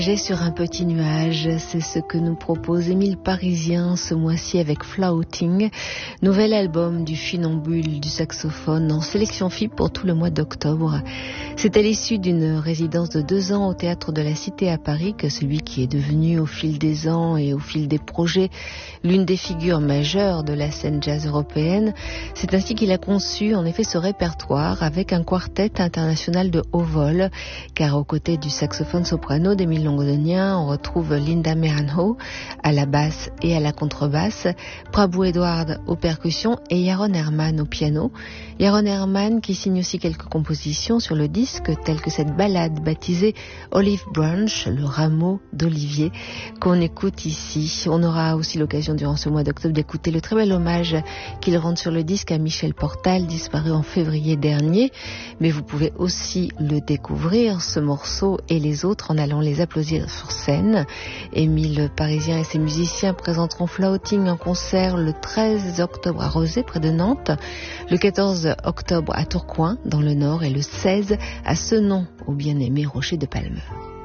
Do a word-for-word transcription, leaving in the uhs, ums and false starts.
J'ai sur un petit nuage, c'est ce que nous propose Émile Parisien ce mois-ci avec Flouting, nouvel album du funambule du saxophone en sélection F I B pour tout le mois d'octobre. C'est à l'issue d'une résidence de deux ans au Théâtre de la Cité à Paris que celui qui est devenu au fil des ans et au fil des projets l'une des figures majeures de la scène jazz européenne, c'est ainsi qu'il a conçu en effet ce répertoire avec un quartet international de haut vol, car aux côtés du saxophone soprano d'Émile Longdonien, on retrouve Linda Meranho à la basse et à la contrebasse, Prabhu Edward aux percussions et Yaron Herman au piano. Yaron Herman qui signe aussi quelques compositions sur le disque, telles que cette ballade baptisée Olive Branch, le rameau d'olivier, qu'on écoute ici. On aura aussi l'occasion durant ce mois d'octobre d'écouter le très bel hommage qu'il rend sur le disque à Michel Portal, disparu en février dernier. Mais vous pouvez aussi le découvrir, ce morceau et les autres, en allant les applaudir sur scène. Émile Parisien et ses musiciens présenteront Flouting en concert le treize octobre à Rezé, près de Nantes, le quatorze octobre à Tourcoing, dans le Nord, et le seize à Senon, au bien-aimé Rocher de Palmeux.